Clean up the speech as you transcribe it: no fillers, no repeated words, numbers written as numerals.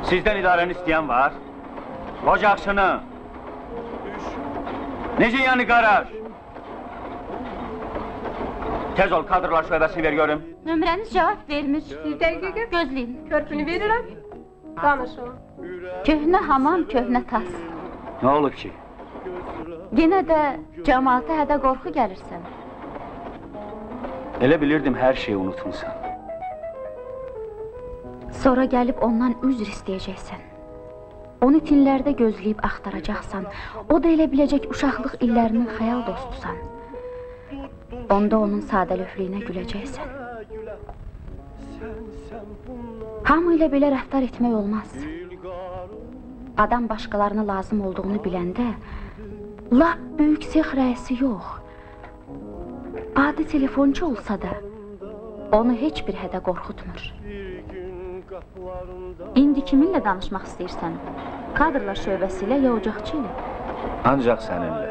Sizdən idarəni istəyən var? Ocaqçını. Necə yəni qaraj? Tez ol, kadrlar şöbəsini ver görüm. Nömrəniz cavab vermir. Bir dəqiqə. Gözləyin. Körpünü verirəm. Danışın. Köhnə hamam, köhnə tas. Nə olub ki? Yenə də cəmaata hədə qorxu gəlirsən. Elə bilirdim, hər şeyi unutmuşsan. Sonra gəlib ondan üzr istəyəcəksən. Onu tinlərdə gözləyib axtaracaqsan. O da elə biləcək uşaqlıq illərinin xəyal dostusan. Onda onun sadəlöflüyünə güləcəksən. Hamı ilə belə rəftar etmək olmaz. Adam başqalarına lazım olduğunu biləndə, lap böyük sex rəisi yox. Adi telefonçu olsa da, onu heç bir hədə qorxutmur. İndi kiminlə danışmaq istəyirsən? Kadrlar şöbəsi ilə ya ocaqçı ilə? Ancaq səninlə.